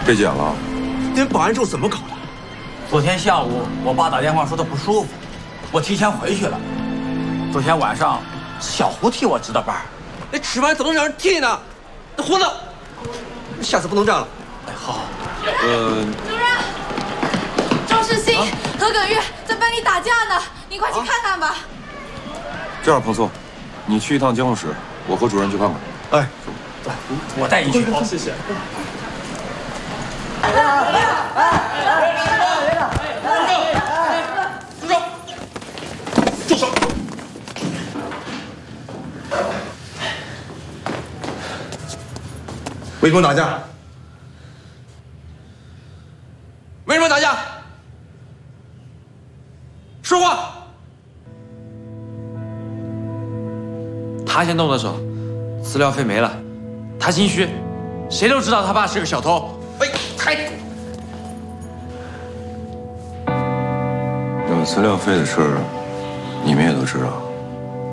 被检了？ 今天保安证怎么搞的？ 昨天下午我爸打电话说他不舒服，我提前回去了。昨天晚上小胡替我值的班。 那吃饭怎么能让人替呢？那胡子，下次不能这样了。 哎，好。 主任，赵世新、何耿月在班里打架呢，你快去看看吧。 这样，彭松，你去一趟监控室，我和主任去看看。 哎， 走，我带你去。 好，谢谢。 住手！ 为什么打架？为什么打架？说话！ 他先动的手，资料费没了，他心虚，谁都知道他爸是个小偷。 有资料费的事儿，你们也都知道。